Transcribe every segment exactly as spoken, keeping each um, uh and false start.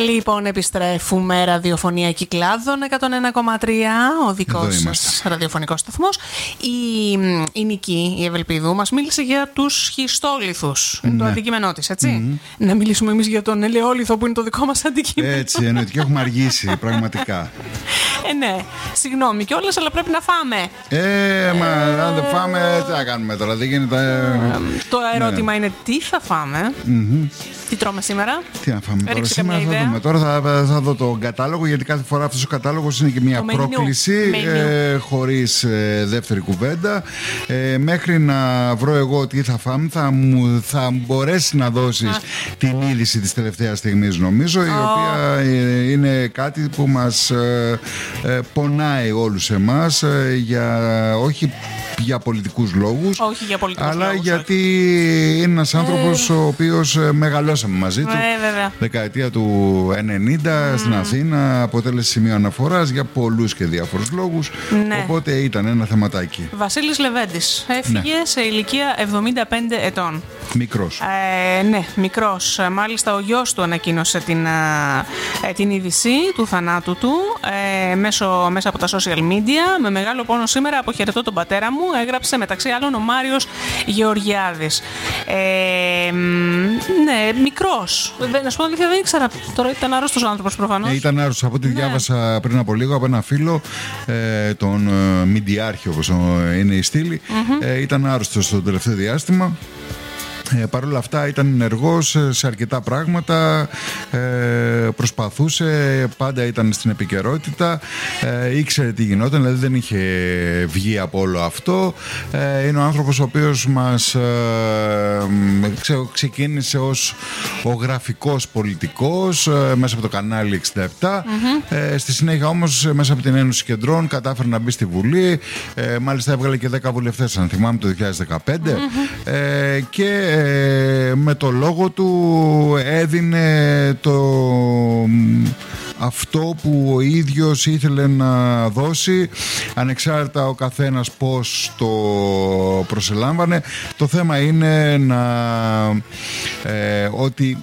Λοιπόν, επιστρέφουμε. Ραδιοφωνία Κυκλάδων εκατόν ένα κόμμα τρία, ο δικός σας ραδιοφωνικός σταθμός. Η, η Νική, η Ευελπίδου, μας μίλησε για τους σχιστόλιθους. Είναι ναι. το αντικείμενό της, έτσι. Mm-hmm. Να μιλήσουμε εμείς για τον ελαιόλιθο που είναι το δικό μας αντικείμενο. Έτσι, εννοείται και έχουμε αργήσει, πραγματικά. Ε, ναι, συγγνώμη κιόλας, αλλά πρέπει να φάμε. Ε, μα αν δεν φάμε, τι θα κάνουμε τώρα, δεν γίνεται. Ε, το ερώτημα ναι. είναι τι θα φάμε. Mm-hmm. Τι τρώμε σήμερα. Τι να φάμε τώρα. Σήμερα θα δούμε. Τώρα θα, θα δω τον κατάλογο, γιατί κάθε φορά αυτός ο κατάλογος είναι και μια το πρόκληση ε, χωρίς ε, δεύτερη κουβέντα. Ε, μέχρι να βρω εγώ τι θα φάμε, θα, μου, θα μπορέσει να δώσεις Α. την είδηση της τελευταίας στιγμής, νομίζω, oh. η οποία ε, είναι κάτι που μας ε, ε, πονάει όλους εμάς, ε, για, όχι για πολιτικούς λόγους, όχι για πολιτικούς αλλά λόγους, γιατί όχι. είναι ένας άνθρωπος ε. ο οποίος μεγαλώσαμε μαζί του. Ε, Δεκαετία του ενενήντα mm. στην Αθήνα, αποτέλεσε σημείο αναφοράς για πολλούς και διάφορους λόγους. Ναι. Οπότε ήταν ένα θεματάκι. Βασίλης Λεβέντης έφυγε ναι. σε ηλικία εβδομήντα πέντε ετών. Μικρός. Ε, ναι, μικρός. Μάλιστα ο γιος του ανακοίνωσε την, ε, την είδηση του θανάτου του ε, μέσω, μέσα από τα social media. Με μεγάλο πόνο σήμερα αποχαιρετώ τον πατέρα μου, έγραψε μεταξύ άλλων ο Μάριος Γεωργιάδης. Ε, ναι, μικρός. Να σου πω αλήθεια, δεν ήξερα. Τώρα ήταν άρρωστος άνθρωπος προφανώς. Ε, ήταν άρρωστος. Από ό,τι ναι. διάβασα πριν από λίγο από ένα φίλο, ε, τον ε, Μιντιάρχη, όπως είναι η στήλη, mm-hmm. ε, ήταν άρρωστος το τελευταίο διάστημα. Ε, Παρ' όλα αυτά ήταν ενεργός σε αρκετά πράγματα, ε, προσπαθούσε, πάντα ήταν στην επικαιρότητα, ε, ήξερε τι γινόταν, δηλαδή δεν είχε βγει από όλο αυτό. Ε, είναι ο άνθρωπος ο οποίος μας ε, ξε, ξεκίνησε ως ο γραφικός πολιτικός ε, μέσα από το κανάλι εξήντα επτά. Mm-hmm. Ε, στη συνέχεια όμως μέσα από την Ένωση Κεντρών κατάφερε να μπει στη Βουλή, ε, μάλιστα έβγαλε και δέκα βουλευτές αν θυμάμαι το δύο χιλιάδες δεκαπέντε. Mm-hmm. ε, και Ε, με το λόγο του έδινε το, αυτό που ο ίδιος ήθελε να δώσει, ανεξάρτητα ο καθένας πώς το προσελάμβανε. Το θέμα είναι να ε, ότι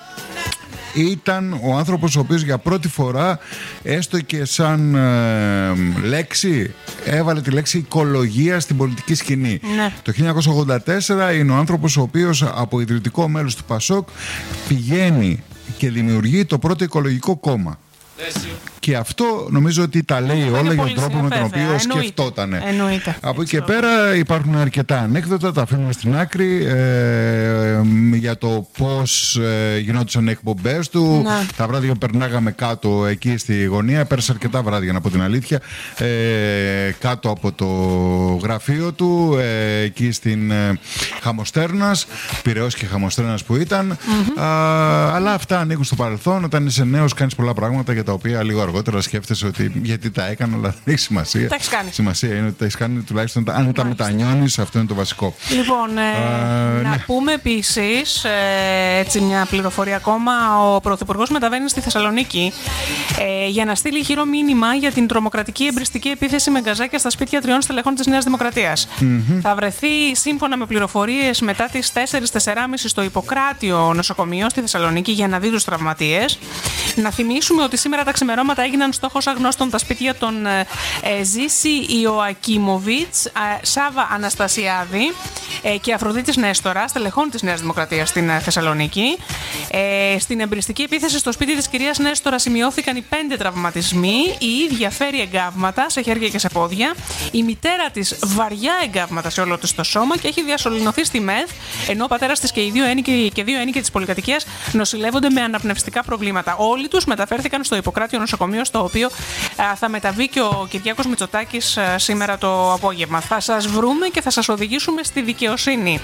ήταν ο άνθρωπος ο οποίος για πρώτη φορά, έστω και σαν ε, λέξη, έβαλε τη λέξη οικολογία στην πολιτική σκηνή. Ναι. Το χίλια εννιακόσια ογδόντα τέσσερα είναι ο άνθρωπος ο οποίος από ιδρυτικό μέλος του Πασόκ πηγαίνει και δημιουργεί το πρώτο οικολογικό κόμμα. Και αυτό νομίζω ότι τα λέει όλα για τον τρόπο με τον οποίο σκεφτότανε. Εννοείται. Από εκεί και πέρα υπάρχουν αρκετά ανέκδοτα, τα αφήνουμε στην άκρη, ε, για το πώς ε, γινόντουσαν οι εκπομπές του. Να. Τα βράδια που περνάγαμε κάτω εκεί στη γωνία, πέρασα αρκετά βράδια να πω την αλήθεια, ε, κάτω από το γραφείο του, ε, εκεί στην ε, Χαμοστέρνας, Πειραιώς και Χαμοστέρνας που ήταν. Mm-hmm. Α, αλλά αυτά ανήκουν στο παρελθόν. Όταν είσαι νέος κάνεις πολλά πράγματα για τα οποία λίγο αργότερα σκέφτεσαι ότι γιατί τα έκανα, αλλά δεν έχει σημασία. Τα έχεις κάνει. Σημασία είναι ότι τα έχεις κάνει, τουλάχιστον αν Μάλιστα. τα μετανιώνεις, αυτό είναι το βασικό. Λοιπόν, ε, Α, να ναι. πούμε επίσης, ε, έτσι μια πληροφορία ακόμα, ο Πρωθυπουργός μεταβαίνει στη Θεσσαλονίκη ε, για να στείλει χειρό μήνυμα για την τρομοκρατική εμπριστική επίθεση με γκαζάκια στα σπίτια τριών στελεχών της Νέας Δημοκρατίας. Mm-hmm. Θα βρεθεί, σύμφωνα με πληροφορίες, μετά τις τέσσερα με τέσσερα και μισή στο Ιπποκράτιο νοσοκομείο στη Θεσσαλονίκη για να δει τους τραυματίες. Να θυμίσουμε ότι σήμερα τα ξημερώματα έγιναν στόχος αγνώστων τα σπίτια των ε, Ζήση Ιωακίμοβιτς, ε, Σάβα Αναστασιάδη ε, και Αφροδίτης Νέστορα, στελεχών της Νέας Δημοκρατίας στην ε, Θεσσαλονίκη. Ε, στην εμπριστική επίθεση στο σπίτι της κυρίας Νέστορα σημειώθηκαν οι πέντε τραυματισμοί. Η ίδια φέρει εγκάβματα σε χέρια και σε πόδια. Η μητέρα της βαριά εγκάβματα σε όλο της το σώμα και έχει διασωληνωθεί στη ΜΕΘ, ενώ ο πατέρας της και οι δύο ένοικοι, και δύο ένοικοι της πολυκατοικίας νοσηλεύονται με αναπνευστικά προβλήματα. Όλοι τους μεταφέρθηκαν στο Ιπποκράτιο νοσοκομείο, στο οποίο α, θα μεταβεί και ο Κυριάκος Μητσοτάκης α, σήμερα το απόγευμα. Θα σας βρούμε και θα σας οδηγήσουμε στη δικαιοσύνη.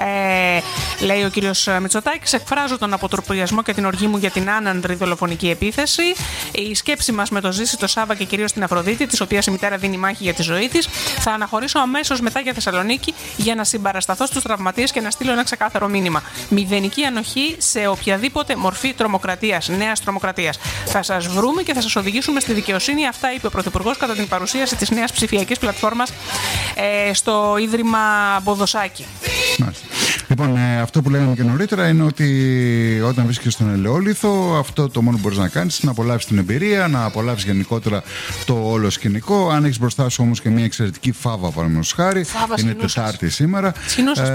Ε, λέει ο κύριος Μητσοτάκης, εκφράζω τον αποτροπιασμό και την οργή μου για την άνανδρη δολοφονική επίθεση. Η σκέψη μας με το Ζήση, το Σάβα και κυρίως την Αφροδίτη, της οποίας η μητέρα δίνει μάχη για τη ζωή της. Θα αναχωρήσω αμέσως μετά για Θεσσαλονίκη για να συμπαρασταθώ στους τραυματίες και να στείλω ένα ξεκάθαρο μήνυμα. Μηδενική ανοχή σε οποιαδήποτε μορφή τρομοκρατίας, νέας τρομοκρατίας. Θα σας βρούμε και θα σας οδηγήσουμε στη δικαιοσύνη. Αυτά είπε ο Πρωθυπουργός κατά την παρουσίαση της νέας ψηφιακής πλατφόρμας ε, στο Ίδρυμα Μποδοσάκη. Μάλιστα. Λοιπόν, ε, αυτό που λέγαμε και νωρίτερα είναι ότι όταν βρίσκεσαι στον ελαιόλιθο, αυτό το μόνο που μπορείς να κάνεις είναι να απολαύσεις την εμπειρία, να απολαύσεις γενικότερα το όλο σκηνικό. Αν έχεις μπροστά σου όμως και μια εξαιρετική φάβα, παραδείγματος χάρη, είναι Τετάρτη σήμερα. Σκηνούσας,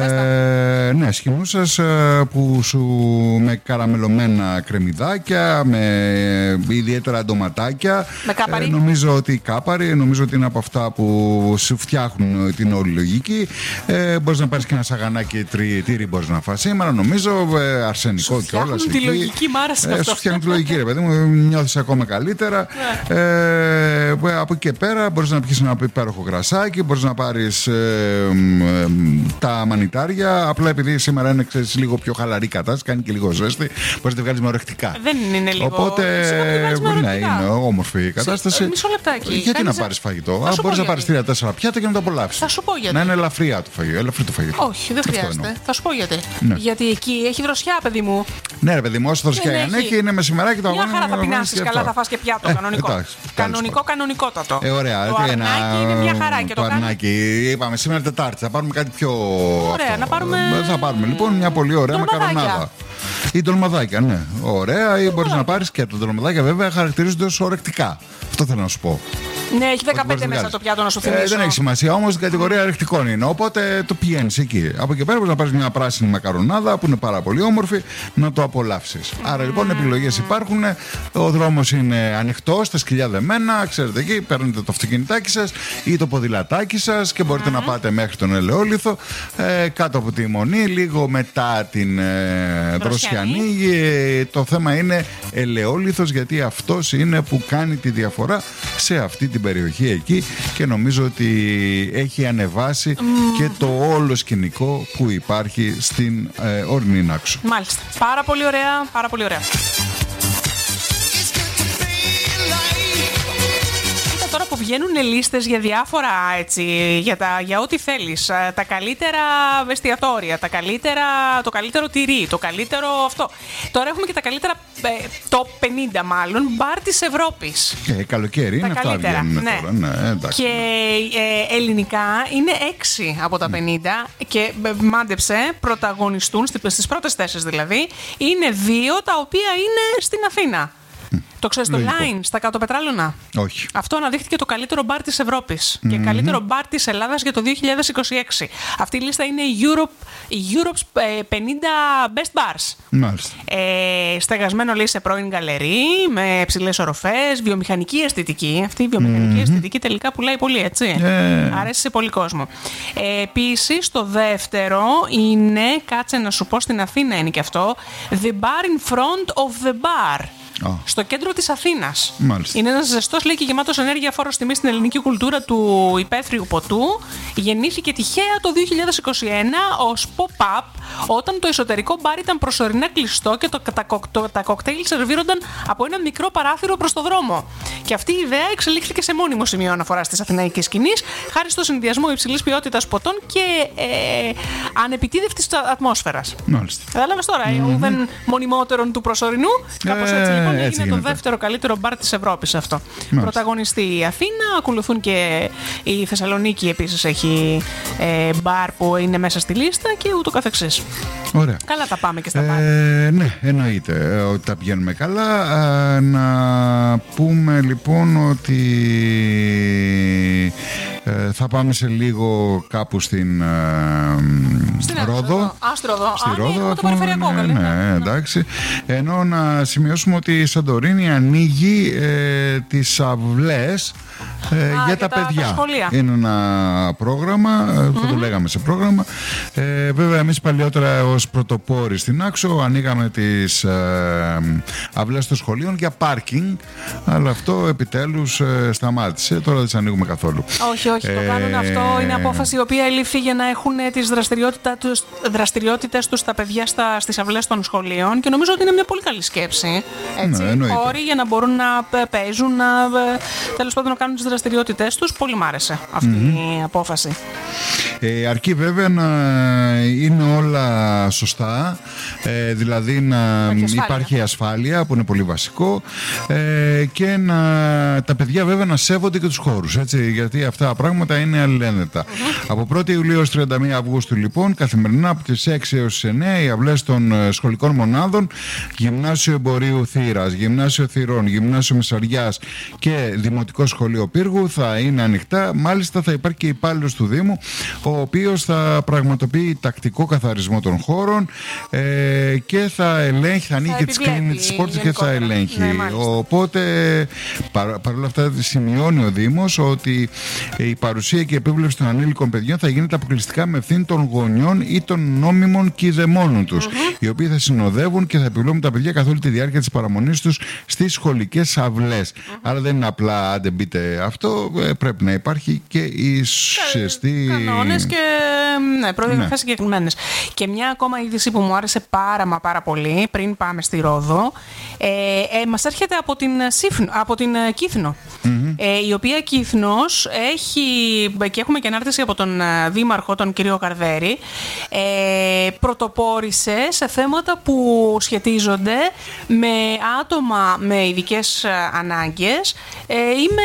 ε, ναι, σκηνούσας που σου με καραμελωμένα κρεμμυδάκια, με ιδιαίτερα ντοματάκια. Με κάπαρι. Ε, νομίζω ότι κάπαρι, νομίζω ότι είναι από αυτά που σου φτιάχνουν την όλη λογική. Ε, μπορείς να πάρεις και ένα σαγανάκι τύρι, μπορείς να φας σήμερα, νομίζω. Ε, αρσενικό σου κιόλας. Σου φτιάχνουν τη λογική, μ' άρεσε ε, αυτό. Σου φτιάχνουν τη λογική, ρε παιδί μου, νιώθεις ακόμα καλύτερα. Ναι. Ε, από εκεί και πέρα μπορείς να πιεις ένα υπέροχο γρασάκι, μπορείς να πάρεις ε, ε, τα μανιτάρια. Απλά επειδή σήμερα είναι ξέρεις, λίγο πιο χαλαρή κατάσταση, κάνει και λίγο ζέστη, μπορείς να τη βγάλεις με ορεκτικά. Δεν είναι λίγο. Οπότε ναι, είναι όμορφη η κατάσταση. Μισό λεπτάκι. Γιατί Κάνεις... να πάρεις φαγητό, αν μπορείς να πάρεις τρία τέσσερα πιάτα και να το απολαύσεις. Θα σου πω γιατί. Να είναι ελαφριά το φαγητό, ελαφρύ το φαγητό. Όχι, δεν χρειάζεται. Θα σου πω γιατί. Ναι. Γιατί εκεί έχει δροσιά, παιδί μου. Ναι, ρε παιδί μου, όσο δροσιά αν έχει, είναι μεσημεράκι το αγώνα. Μια χαρά θα πεινάσεις, καλά θα φας και πιάτο. Ε, κανονικό. Εντάξει, κανονικό, κανονικότατο. Ε, ωραία. Το ένα... αρνάκι είναι μια χαρά. Και το το αρνάκι. Είπαμε σήμερα Τετάρτη, θα πάρουμε κάτι πιο. Ωραία, αυτό. να πάρουμε. Θα πάρουμε λοιπόν μια πολύ ωραία μακαρονάδα. Ή ντολμαδάκια, ναι. Ωραία, ή μπορείς να πάρεις και τα ντολμαδάκια, βέβαια χαρακτηρίζονται ως ορεκτικά. Αυτό θέλω να σου πω. Ναι, έχει δεκαπέντε μέσα το πιάτο να σου θυμίσω. Ε, δεν έχει σημασία όμως, την κατηγορία ρεκτικών είναι. Οπότε το πηγαίνεις εκεί. Από εκεί πέρα μπορείς να πάρεις μια πράσινη μακαρονάδα που είναι πάρα πολύ όμορφη, να το απολαύσεις. Mm. Άρα λοιπόν επιλογές υπάρχουν. Ο δρόμος είναι ανοιχτός, τα σκυλιά δεμένα. Ξέρετε εκεί, παίρνετε το αυτοκινητάκι σας ή το ποδηλατάκι σας και μπορείτε mm. να πάτε μέχρι τον ελαιόλιθο. Ε, κάτω από τη Μονή, λίγο μετά την ε, Δροσιανή. Ε, το θέμα είναι ελαιόλιθος, γιατί αυτός είναι που κάνει τη διαφορά σε αυτή την περιοχή εκεί και νομίζω ότι έχει ανεβάσει mm. και το όλο σκηνικό που υπάρχει στην ε, ορεινή Νάξο. Μάλιστα. Πάρα πολύ ωραία, πάρα πολύ ωραία. Τώρα που βγαίνουν λίστες για διάφορα έτσι, για, τα, για ό,τι θέλεις, τα καλύτερα εστιατόρια, τα καλύτερα, το καλύτερο τυρί, το καλύτερο αυτό. Τώρα έχουμε και τα καλύτερα ε, top πενήντα μάλλον μπαρ της Ευρώπης. Ε, καλοκαίρι τα είναι καλύτερα, αυτά βγαίνουν ναι. τώρα. Ναι, εντάξει. Και ε, ελληνικά είναι έξι από τα πενήντα και ε, μάντεψε, πρωταγωνιστούν στις πρώτες θέσεις δηλαδή, είναι δύο τα οποία είναι στην Αθήνα. Το ξέρεις το Line στα κάτω πετράλωνα? Όχι. Αυτό αναδείχθηκε το καλύτερο μπαρ της Ευρώπης mm-hmm. και καλύτερο μπαρ της Ελλάδας για το δύο χιλιάδες είκοσι έξι. Αυτή η λίστα είναι η, Europe, η Europe's πενήντα Best Bars. Μάλιστα. Ε, στεγασμένο λέει σε πρώην γκαλερί, με ψηλές οροφές, βιομηχανική αισθητική. Αυτή η βιομηχανική mm-hmm. αισθητική τελικά πουλάει πολύ, έτσι. Yeah. Αρέσει σε πολύ κόσμο. Ε, επίσης, το δεύτερο είναι, κάτσε να σου πω, στην Αθήνα είναι και αυτό, The Bar in Front of the Bar. Oh. Στο κέντρο της Αθήνας. Μάλιστα. Είναι ένας ζεστός, λέει, και γεμάτος ενέργεια φόρος τιμή στην ελληνική κουλτούρα του υπαίθριου ποτού. Γεννήθηκε τυχαία το δύο χιλιάδες είκοσι ένα ως pop-up, όταν το εσωτερικό μπαρ ήταν προσωρινά κλειστό και το, τα, το, τα κοκτέιλ σερβίρονταν από ένα μικρό παράθυρο προς το δρόμο. Και αυτή η ιδέα εξελίχθηκε σε μόνιμο σημείο αναφοράς της αθηναϊκής σκηνής, χάρη στο συνδυασμό υψηλής ποιότητας ποτών και ε, ανεπιτίδευτης ατμόσφαιρας. Μάλιστα. Κατάλαβες τώρα, mm-hmm. ουδέν μονιμότερον του προσωρινού. Κάπως έτσι λοιπόν. Έτσι έγινε γίνεται. Το δεύτερο καλύτερο μπαρ της Ευρώπης αυτό. Μάλιστα. Πρωταγωνιστεί η Αθήνα, ακολουθούν και η Θεσσαλονίκη επίσης έχει ε, μπαρ που είναι μέσα στη λίστα και ούτω καθεξής. Ωραία. Καλά τα πάμε και στα ε, μπαρ. Ναι, εννοείται ότι τα πηγαίνουμε καλά. Ε, να πούμε λοιπόν ότι ε, θα πάμε σε λίγο κάπου στην, ε, στην Ρόδο. Α, στη Ρόδο. Στη Α, Ρόδο, ναι, το περιφερειακό ναι, καλύτερα. ναι, εντάξει. Ενώ να σημειώσουμε ότι η Σαντορίνη ανοίγει ε, τις αυλές ε, Α, για τα, τα παιδιά. Τα σχολεία. Είναι ένα πρόγραμμα, mm-hmm. θα το λέγαμε σε πρόγραμμα. Ε, βέβαια, εμείς παλιότερα ως πρωτοπόροι στην Άξο ανοίγαμε τις ε, αυλές των σχολείων για πάρκινγκ, αλλά αυτό επιτέλους ε, σταμάτησε. Τώρα δεν τις ανοίγουμε καθόλου. Όχι, όχι, ε, το κάνουν αυτό. Είναι απόφαση η οποία ελήφθη για να έχουν τις δραστηριότητες τους τα παιδιά στα, στις αυλές των σχολείων και νομίζω ότι είναι μια πολύ καλή σκέψη. Έτσι, ναι, χώροι για να μπορούν να παίζουν, να, τέλος πάντων να κάνουν τις δραστηριότητες τους. Πολύ μ' άρεσε αυτή mm-hmm. η απόφαση. Ε, αρκεί βέβαια να είναι όλα σωστά, ε, δηλαδή να ασφάλεια. Υπάρχει ασφάλεια που είναι πολύ βασικό ε, και να, τα παιδιά βέβαια να σέβονται και τους χώρους, έτσι, γιατί αυτά πράγματα είναι αλληλένδετα. Mm-hmm. Από πρώτη Ιουλίου έως τριάντα μία Αυγούστου, λοιπόν, καθημερινά από τις έξι έως τις εννέα, οι αυλές των σχολικών μονάδων, Γυμνάσιο Εμπορίου Θήρας, Γυμνάσιο Θηρών, Γυμνάσιο Μεσαριάς και Δημοτικό Σχολείο Πύργου θα είναι ανοιχτά. Μάλιστα, θα υπάρχει και υπάλληλος του Δήμου, ο οποίος θα πραγματοποιεί τακτικό καθαρισμό των χώρων ε, και θα ελέγχει, θα ανοίγει τις κλίνες της πόρτας και θα ελέγχει. Ναι, οπότε, παρ' όλα αυτά, σημειώνει ο Δήμος ότι η παρουσία και η επίβλεψη των ανήλικων παιδιών θα γίνεται αποκλειστικά με ευθύνη των γονιών ή των νόμιμων κηδεμόνων τους, mm-hmm. οι οποίοι θα συνοδεύουν και θα επιβλέπουν τα παιδιά καθ' όλη τη διάρκεια της παραμονής τους στις σχολικές αυλές. Mm-hmm. Άρα δεν είναι απλά άντε μπείτε αυτό, πρέπει να υπάρχει και η σωστή. Κανόνες και ναι, προδιαγραφές ναι. συγκεκριμένες. Και μια ακόμα είδηση που μου άρεσε πάρα μα πάρα πολύ πριν πάμε στη Ρόδο, ε, ε, μας έρχεται από την, Σύφνο, από την Κύθνο. Mm-hmm. Ε, η οποία Κύθνος έχει, και έχουμε και ανάρτηση από τον Δήμαρχο, τον κύριο Καρδέρη, ε, πρωτοπόρησε σε θέματα που σχετίζονται με άτομα με ειδικές ανάγκες ε, ή με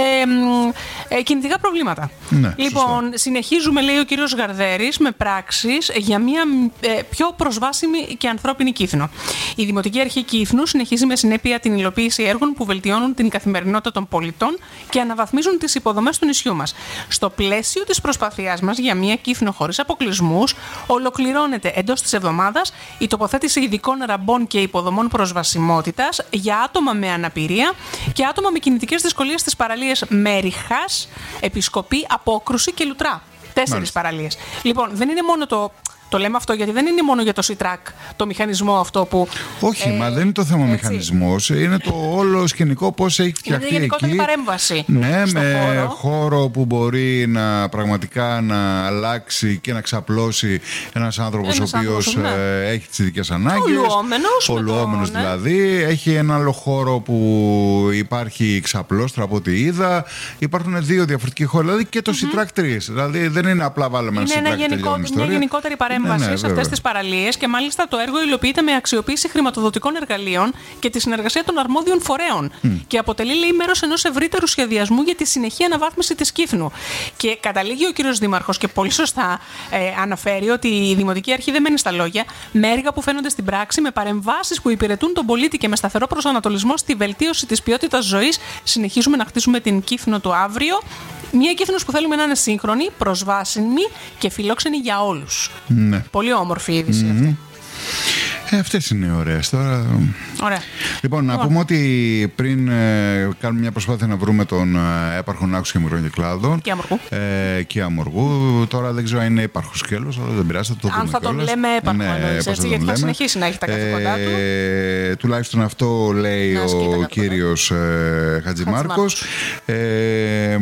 ε, ε, κινητικά προβλήματα. Ναι, λοιπόν, σωστά. Συνεχίζουμε, λέει ο κύριος Γαρδέρης, με πράξεις για μια ε, πιο προσβάσιμη και ανθρώπινη Κύθνο. Η Δημοτική Αρχή Κύθνου συνεχίζει με συνέπεια την υλοποίηση έργων που βελτιώνουν την καθημερινότητα των πολιτών και αναβαθμίζουν τις υποδομές του νησιού μας. Στο πλαίσιο της προσπαθειάς μας για μια Κύθνο χωρίς αποκλεισμούς, ολοκληρώνεται εντός της εβδομάδας η τοποθέτηση ειδικών ραμπών και υποδομών προσβασιμότητας για άτομα με αναπηρία και άτομα με κινητικές δυσκολίες στις παραλίες Μέριχας, Επισκοπή, Απόκρουση και Λουτρά. Τέσσερις παραλίες. Λοιπόν, δεν είναι μόνο το. Το λέμε αυτό γιατί δεν είναι μόνο για το Σιτρακ, το μηχανισμό αυτό που. Όχι, ε, μα δεν είναι το θέμα μηχανισμός. Είναι το όλο σκηνικό πώς έχει φτιαχτεί. Είναι γενικότερη εκεί. Παρέμβαση. Ναι, με χώρο. χώρο που μπορεί να πραγματικά να αλλάξει και να ξαπλώσει ένας άνθρωπος ένας ο οποίος ναι. ε, έχει τις ειδικές ανάγκες. Ολουόμενος. Ολουόμενος ναι. δηλαδή. Έχει ένα άλλο χώρο που υπάρχει ξαπλώστρα από ό,τι είδα. Υπάρχουν δύο διαφορετικοί χώροι. Δηλαδή και το mm-hmm. Σιτρακ τρία. Δηλαδή δεν είναι απλά βάλαμε ένα Σιτρακ τρία. Είναι μια γενικότερη παρέμβαση. Ναι, ναι, σε αυτές τις παραλίες και μάλιστα το έργο υλοποιείται με αξιοποίηση χρηματοδοτικών εργαλείων και τη συνεργασία των αρμόδιων φορέων mm. και αποτελεί, λέει, μέρος ενός ευρύτερου σχεδιασμού για τη συνεχή αναβάθμιση της Κύθνου. Και καταλήγει ο κύριος Δήμαρχος και πολύ σωστά ε, αναφέρει ότι η Δημοτική Αρχή δεν μένει στα λόγια, με έργα που φαίνονται στην πράξη, με παρεμβάσεις που υπηρετούν τον πολίτη και με σταθερό προσανατολισμό στη βελτίωση της ποιότητας ζωής, συνεχίζουμε να χτίσουμε την Κύθνο του αύριο. Μια Κύθνος που θέλουμε να είναι σύγχρονη, προσβάσιμη και φιλόξενη για όλους. Ναι. Πολύ όμορφη η είδηση mm-hmm. αυτή. Ε, αυτές είναι ωραίες τώρα. Ωραία. Λοιπόν, να λοιπόν. πούμε ότι πριν ε, κάνουμε μια προσπάθεια να βρούμε τον ε, έπαρχο Νάκους και Μυρών Κυκλάδων και Αμοργού. Ε, και Αμοργού. Τώρα δεν ξέρω αν είναι υπάρχος σκέλος, αλλά δεν πειράζει, θα το δούμε. Αν θα τον κιόλας. λέμε έπαρχο, ναι, εννοείς, έτσι, γιατί λέμε. Θα συνεχίσει να έχει τα καθήκοντά του. Ε, τουλάχιστον αυτό λέει να ο κύριος ε, Χατζημάρκος. Ε,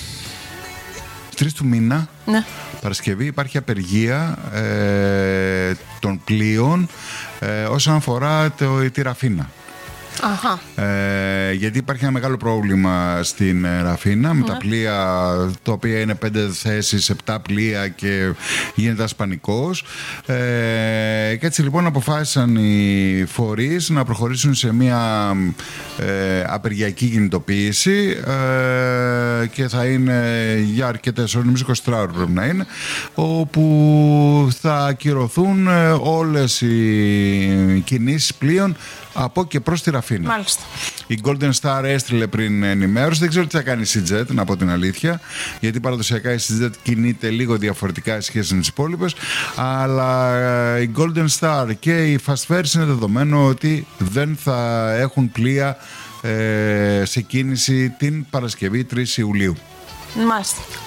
τρεις του μήνα, ναι. Παρασκευή, υπάρχει απεργία ε, των πλοίων ε, όσον αφορά το, τη Ραφίνα. Αχα. Ε, γιατί υπάρχει ένα μεγάλο πρόβλημα στην ε, Ραφίνα με ναι. τα πλοία τα οποία είναι πέντε θέσεις, επτά πλοία και γίνεται ασπανικός ε, και έτσι λοιπόν αποφάσισαν οι φορείς να προχωρήσουν σε μια ε, απεργιακή κινητοποίηση ε, και θα είναι για αρκετές ώρες, νομίζω είκοσι τέσσερις ώρες πρέπει να είναι, όπου θα ακυρωθούν ε, όλες οι κινήσεις πλοίων από και προς τη Ραφίνα. Μάλιστα. Η Golden Star έστειλε πριν ενημέρωση. Δεν ξέρω τι θα κάνει η Seajet, να πω την αλήθεια, γιατί παραδοσιακά η Seajet κινείται λίγο διαφορετικά σε σχέση με τις υπόλοιπες. Αλλά η Golden Star και η Fast Fares είναι δεδομένο ότι δεν θα έχουν πλοία ε, σε κίνηση την Παρασκευή τρεις Ιουλίου. Μάλιστα.